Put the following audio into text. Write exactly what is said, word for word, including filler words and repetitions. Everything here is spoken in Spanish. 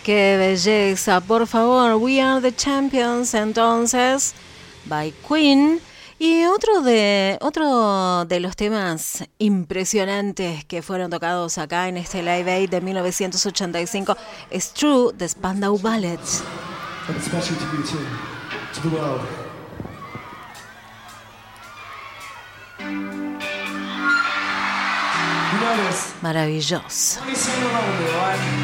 Qué belleza, por favor. We Are the Champions, entonces, by Queen. Y otro de, otro de los temas impresionantes que fueron tocados acá en este Live Aid de mil novecientos ochenta y cinco es True, de Spandau Ballet. And especially to you too, to the world. You know this. Maravilloso. Let me sing along with you, all right?